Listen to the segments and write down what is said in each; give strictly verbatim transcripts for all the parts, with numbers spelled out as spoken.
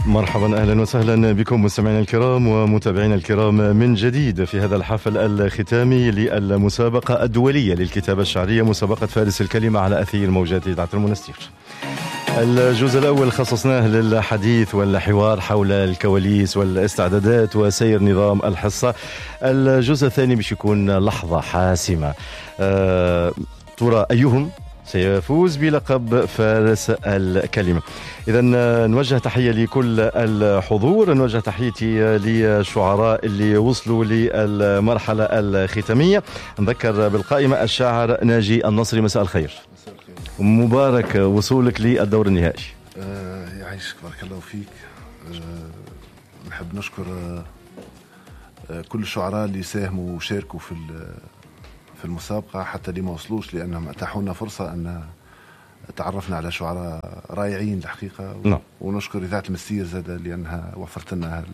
مرحبا أهلا وسهلا بكم مستمعينا الكرام ومتابعينا الكرام من جديد في هذا الحفل الختامي للمسابقة الدولية للكتابة الشعرية، مسابقة فارس الكلمة على أثير موجات إذاعة المنستير. الجزء الأول خصصناه للحديث والحوار حول الكواليس والاستعدادات وسير نظام الحصة. الجزء الثاني باش يكون لحظة حاسمة، أه ترى أيهم سيفوز بلقب فارس الكلمة. إذا نوجه تحية لكل الحضور، نوجه تحيتي للشعراء اللي وصلوا للمرحلة الختامية. نذكر بالقائمة الشاعر ناجي النصري، مساء الخير. مساء الخير. مبارك وصولك للدور النهائي. آه يعيشك، بارك الله فيك. آه نحب نشكر آه كل الشعراء اللي ساهموا وشاركوا في في المسابقة، حتى اللي ما وصلوش، لأنهم أتاحوا لنا فرصة أن تعرفنا على شعراء رائعين الحقيقة. نعم. ونشكر إذاعة المنستير زادة لأنها وفرت لنا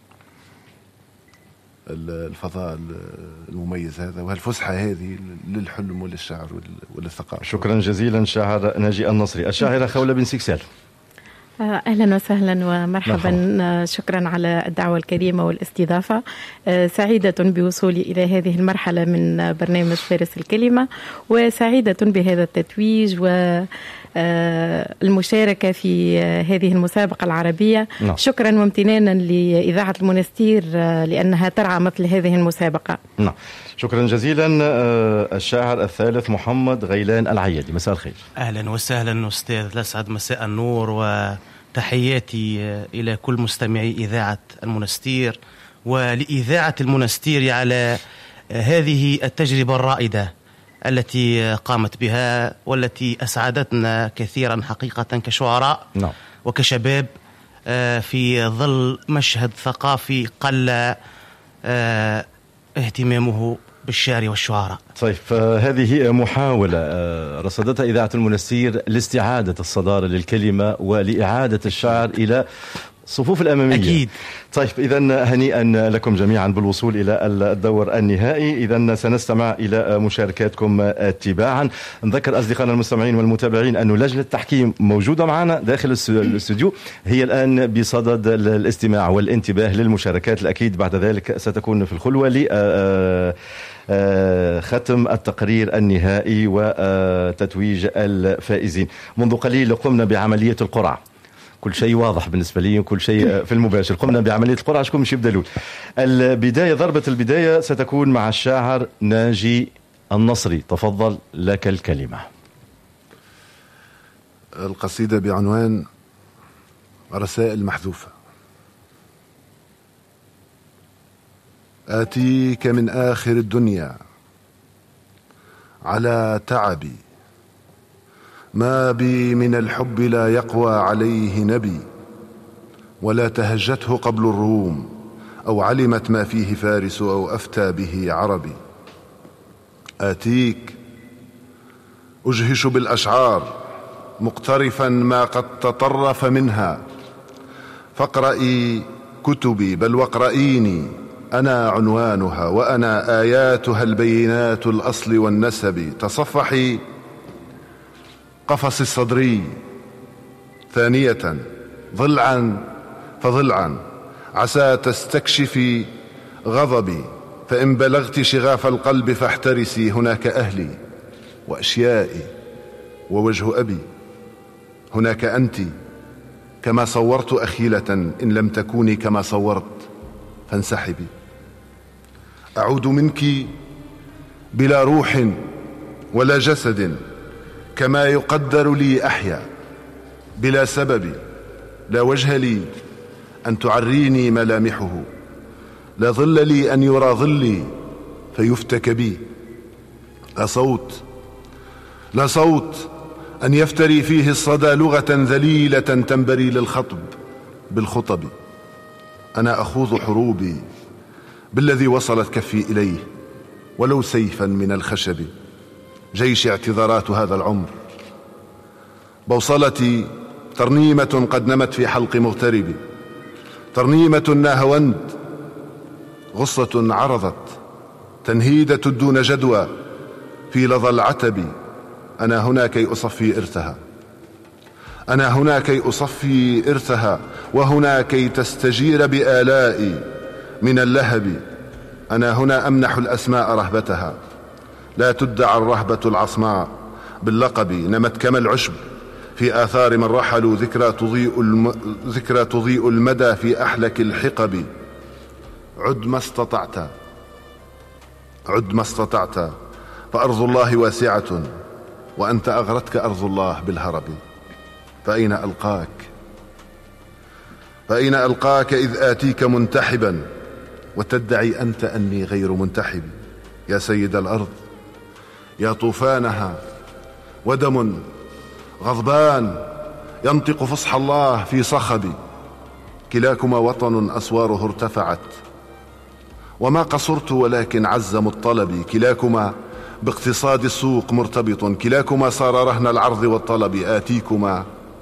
الفضاء المميز هذا وهالفسحة هذه للحلم وللشعر وللثقافة. شكرا جزيلا شاعر ناجي النصري. الشاعرة خولة بن سكسال، أهلا وسهلا ومرحبا. مرحبا. شكرا على الدعوة الكريمة والاستضافة. سعيدة بوصولي إلى هذه المرحلة من برنامج فارس الكلمة، وسعيدة بهذا التتويج والمشاركة في هذه المسابقة العربية. نعم. شكرا وامتنانا لإذاعة المنستير لأنها ترعى مثل هذه المسابقة. نعم. شكرا جزيلا. الشاعر الثالث محمد غيلان العيادي، مساء الخير. أهلا وسهلا أستاذ الأسعد، مساء النور، وتحياتي إلى كل مستمعي إذاعة المنستير ولإذاعة المنستير على هذه التجربة الرائدة التي قامت بها والتي أسعدتنا كثيرا حقيقة كشعراء. نعم. وكشباب في ظل مشهد ثقافي قل اهتمامه بالشعر والشعراء. طيب، هذه محاولة رصدتها إذاعة المنستير لاستعادة الصدارة للكلمة ولإعادة الشعر إلى صفوف الأمامية. أكيد. طيب، إذا هنيئا لكم جميعا بالوصول إلى الدور النهائي. إذا سنستمع إلى مشاركاتكم تباعا. نذكر أصدقائنا المستمعين والمتابعين أن لجنة التحكيم موجودة معنا داخل الاستوديو، هي الآن بصدد الاستماع والانتباه للمشاركات. الأكيد بعد ذلك ستكون في الخلوة ل ختم التقرير النهائي وتتويج الفائزين. منذ قليل قمنا بعملية القرعة، كل شيء واضح بالنسبة لي، كل شيء في المباشر. قمنا بعملية القرعة. شكون مش يبدأ الأول؟ البداية، ضربة البداية ستكون مع الشاعر ناجي النصري. تفضل، لك الكلمة. القصيدة بعنوان رسائل محذوفة. آتيك من آخر الدنيا على تعبي، ما بي من الحب لا يقوى عليه نبي، ولا تهجته قبل الروم أو علمت ما فيه فارس أو أفتى به عربي. آتيك أجهش بالأشعار مقترفا ما قد تطرف منها، فاقرئي كتبي بل واقرئيني، أنا عنوانها وأنا آياتها البينات الأصل والنسب. تصفحي قفص الصدري ثانية ضلعا فضلعا، عسى تستكشفي غضبي، فإن بلغت شغاف القلب فاحترسي، هناك أهلي وأشيائي ووجه أبي، هناك أنت كما صورت أخيلة، إن لم تكوني كما صورت فانسحبي. أعود منك بلا روح ولا جسد، كما يقدر لي أحيا بلا سبب، لا وجه لي أن تعريني ملامحه، لا ظل لي أن يرى ظلي فيفتك بي، لا صوت لا صوت أن يفتري فيه الصدى لغة ذليلة تنبري للخطب بالخطب. أنا أخوض حروبي بالذي وصلت كفي إليه ولو سيفا من الخشب، جيش اعتذارات هذا العمر. بوصلتي ترنيمة قد نمت في حلق مغترب، ترنيمة ناهوند، غصة عرضت، تنهيدة دون جدوى في لظى العتب. أنا هنا كي أصفي إرثها، أنا هنا كي أصفي إرثها، وهنا كي تستجير بآلائي من اللهب. أنا هنا أمنح الأسماء رهبتها، لا تدعى الرهبة العصماء باللقب. نمت كما العشب في آثار من رحلوا، ذكرى تضيء, الم... ذكرى تضيء المدى في أحلك الحقب. عد ما استطعت، عد ما استطعت، فأرض الله واسعة، وأنت أغرتك أرض الله بالهرب. فأين ألقاك، فأين ألقاك إذ آتيك منتحبا، وتدعي أنت أني غير منتحب. يا سيد الأرض، يا طوفانها، ودم غضبان ينطق فصح الله في صخب. كلاكما وطن أسواره ارتفعت، وما قصرت ولكن عز مطلبي. كلاكما باقتصاد السوق مرتبط، كلاكما صار رهن العرض والطلب. آتيكما